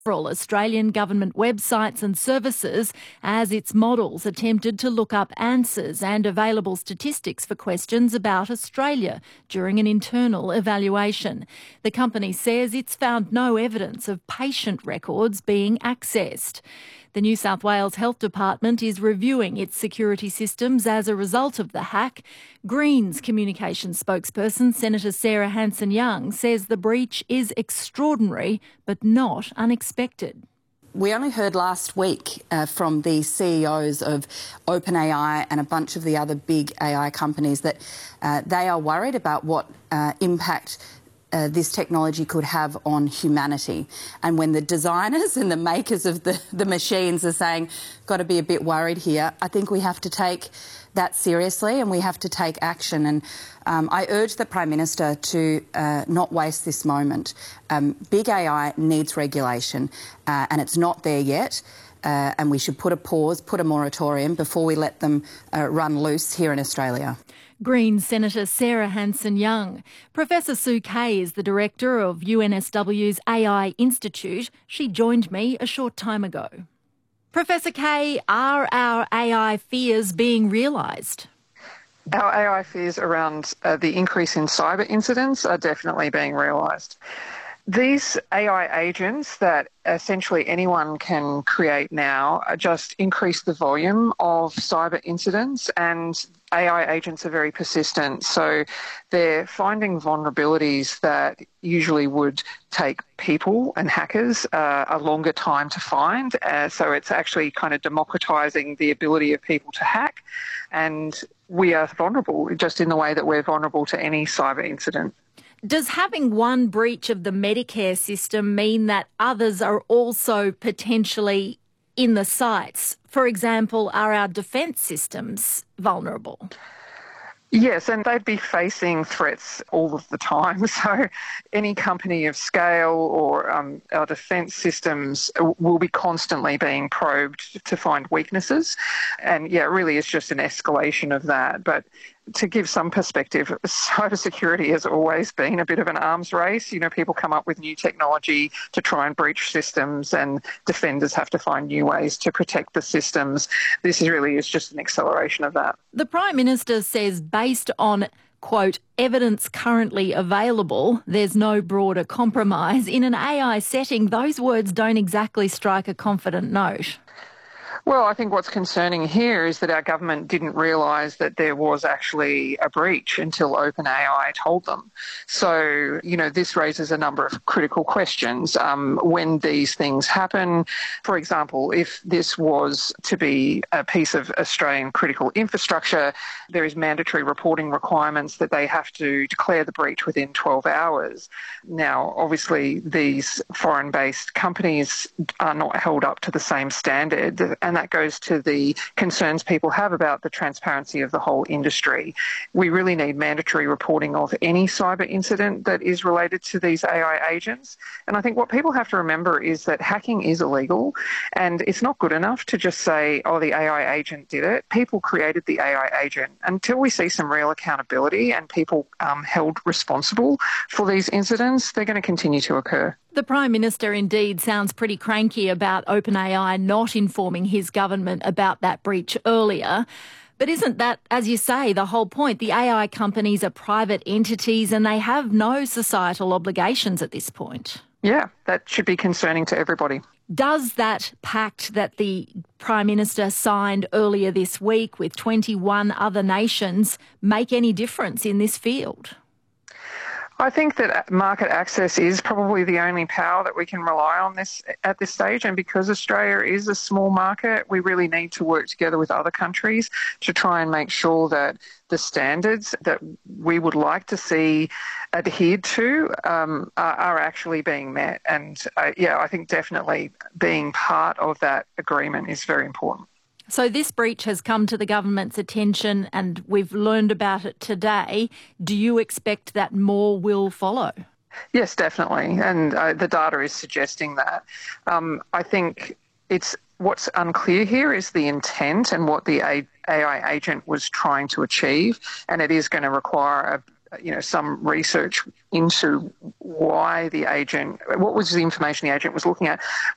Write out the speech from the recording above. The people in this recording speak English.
several Australian government websites and services as its models attempted to look up answers and available statistics for questions about Australia during an internal evaluation. The company says it's found no evidence of patient records being accessed. The New South Wales Health Department is reviewing its security systems as a result of the hack. Greens communications spokesperson Senator Sarah Hanson-Young says the breach is extraordinary but not unexpected. We only heard last week from the CEOs of OpenAI and a bunch of the other big AI companies that they are worried about what impact this technology could have on humanity. And when the designers and the makers of the machines are saying, got to be a bit worried here, I think we have to take that seriously and we have to take action. And I urge the Prime Minister to not waste this moment. Big AI needs regulation and it's not there yet. And we should put a pause, put a moratorium before we let them run loose here in Australia. Greens Senator Sarah Hanson-Young. Professor Sue Kay is the director of UNSW's AI Institute. She joined me a short time ago. Professor Kay, are our AI fears being realised? Our AI fears around the increase in cyber incidents are definitely being realised. These AI agents that essentially anyone can create now just increase the volume of cyber incidents, and AI agents are very persistent. So they're finding vulnerabilities that usually would take people and hackers a longer time to find. So it's actually kind of democratizing the ability of people to hack. And we are vulnerable just in the way that we're vulnerable to any cyber incident. Does having one breach of the Medicare system mean that others are also potentially in the sights? For example, are our defence systems vulnerable? Yes, and they'd be facing threats all of the time. So any company of scale or our defence systems will be constantly being probed to find weaknesses. And yeah, it really is just an escalation of that. But to give some perspective, cybersecurity has always been a bit of an arms race. You know, people come up with new technology to try and breach systems, and defenders have to find new ways to protect the systems. This really is just an acceleration of that. The Prime Minister says based on, quote, evidence currently available, there's no broader compromise. In an AI setting, those words don't exactly strike a confident note. Well, I think what's concerning here is that our government didn't realise that there was actually a breach until OpenAI told them. So, you know, this raises a number of critical questions. When these things happen, for example, if this was to be a piece of Australian critical infrastructure, there is mandatory reporting requirements that they have to declare the breach within 12 hours. Now, obviously, these foreign-based companies are not held up to the same standard, and that goes to the concerns people have about the transparency of the whole industry. We really need mandatory reporting of any cyber incident that is related to these AI agents. And I think what people have to remember is that hacking is illegal, and it's not good enough to just say, oh, the AI agent did it. People created the AI agent. Until we see some real accountability and people held responsible for these incidents, they're going to continue to occur. The Prime Minister indeed sounds pretty cranky about OpenAI not informing his government about that breach earlier. But isn't that, as you say, the whole point? The AI companies are private entities and they have no societal obligations at this point. Yeah, that should be concerning to everybody. Does that pact that the Prime Minister signed earlier this week with 21 other nations make any difference in this field? I think that market access is probably the only power that we can rely on this at this stage. And because Australia is a small market, we really need to work together with other countries to try and make sure that the standards that we would like to see adhered to are actually being met. And I think definitely being part of that agreement is very important. So this breach has come to the government's attention and we've learned about it today. Do you expect that more will follow? Yes, definitely. And the data is suggesting that. I think what's unclear here is the intent and what the AI agent was trying to achieve. And it is going to require some research into why the agent, what was the information the agent was looking at.